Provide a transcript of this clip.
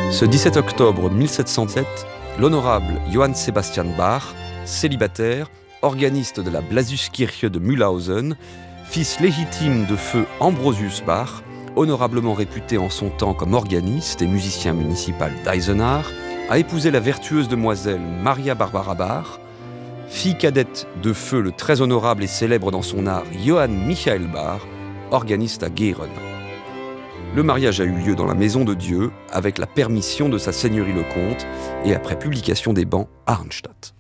Ce 17 octobre 1707, l'honorable Johann Sebastian Bach, célibataire, organiste de la Blasuskirche de Mühlhausen, fils légitime de feu Ambrosius Bach, honorablement réputé en son temps comme organiste et musicien municipal d'Eisenach, a épousé la vertueuse demoiselle Maria Barbara Bach, fille cadette de feu le très honorable et célèbre dans son art Johann Michael Bach, organiste à Gehren. Le mariage a eu lieu dans la maison de Dieu avec la permission de sa seigneurie le comte et après publication des bans à Arnstadt.